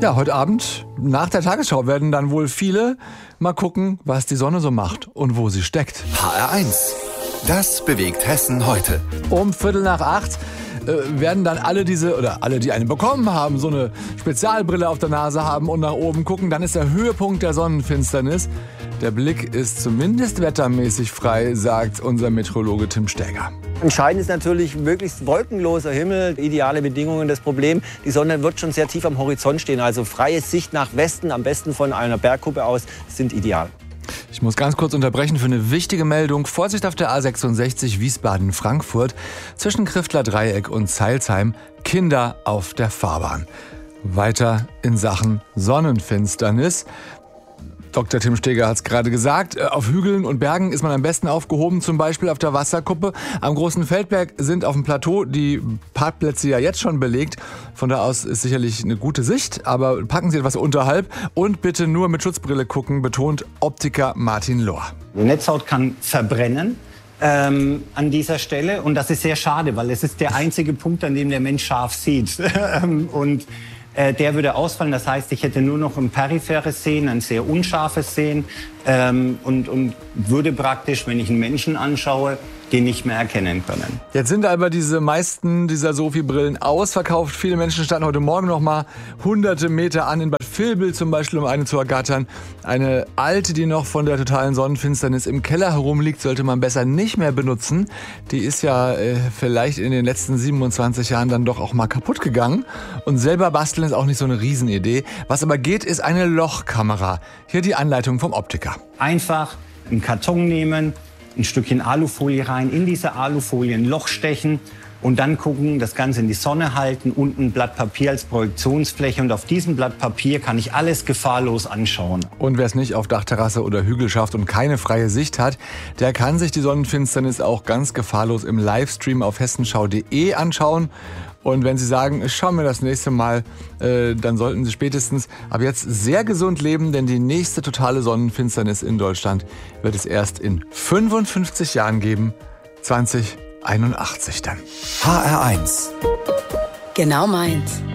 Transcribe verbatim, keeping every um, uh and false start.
Ja, heute Abend nach der Tagesschau werden dann wohl viele mal gucken, was die Sonne so macht und wo sie steckt. H R eins. Das bewegt Hessen heute. Um Viertel nach acht äh, werden dann alle diese, oder alle, die eine bekommen haben, so eine Spezialbrille auf der Nase haben und nach oben gucken. Dann ist der Höhepunkt der Sonnenfinsternis. Der Blick ist zumindest wettermäßig frei, sagt unser Meteorologe Tim Stäger. Entscheidend ist natürlich möglichst wolkenloser Himmel, ideale Bedingungen. Das Problem, die Sonne wird schon sehr tief am Horizont stehen. Also freie Sicht nach Westen, am besten von einer Bergkuppe aus, sind ideal. Ich muss ganz kurz unterbrechen für eine wichtige Meldung. Vorsicht auf der A sechsundsechzig Wiesbaden-Frankfurt zwischen Kriftler Dreieck und Zeilsheim. Kinder auf der Fahrbahn. Weiter in Sachen Sonnenfinsternis. Doktor Tim Stäger hat es gerade gesagt, auf Hügeln und Bergen ist man am besten aufgehoben, zum Beispiel auf der Wasserkuppe. Am Großen Feldberg sind auf dem Plateau die Parkplätze ja jetzt schon belegt. Von da aus ist sicherlich eine gute Sicht, aber packen Sie etwas unterhalb und bitte nur mit Schutzbrille gucken, betont Optiker Martin Lohr. Die Netzhaut kann verbrennen ähm, an dieser Stelle und das ist sehr schade, weil es ist der einzige Punkt, an dem der Mensch scharf sieht. und Äh, der würde ausfallen. Das heißt, ich hätte nur noch ein peripheres Sehen, ein sehr unscharfes Sehen ähm, und, und würde praktisch, wenn ich einen Menschen anschaue, den nicht mehr erkennen können. Jetzt sind aber diese meisten dieser Sophie-Brillen ausverkauft. Viele Menschen standen heute Morgen noch mal hunderte Meter an, in Bad Vilbel zum Beispiel, um eine zu ergattern. Eine alte, die noch von der totalen Sonnenfinsternis im Keller herumliegt, sollte man besser nicht mehr benutzen. Die ist ja äh, vielleicht in den letzten siebenundzwanzig Jahren dann doch auch mal kaputt gegangen. Und selber basteln ist auch nicht so eine Riesenidee. Was aber geht, ist eine Lochkamera. Hier die Anleitung vom Optiker. Einfach einen Karton nehmen, ein Stückchen Alufolie rein, in diese Alufolie ein Loch stechen und dann gucken, das Ganze in die Sonne halten, unten ein Blatt Papier als Projektionsfläche und auf diesem Blatt Papier kann ich alles gefahrlos anschauen. Und wer es nicht auf Dachterrasse oder Hügel schafft und keine freie Sicht hat, der kann sich die Sonnenfinsternis auch ganz gefahrlos im Livestream auf hessenschau punkt de anschauen. Und wenn Sie sagen, ich schaue mir das nächste Mal, äh, dann sollten Sie spätestens ab jetzt sehr gesund leben, denn die nächste totale Sonnenfinsternis in Deutschland wird es erst in fünfundfünfzig Jahren geben, zwanzig einundachtzig dann. H R eins. Genau meins.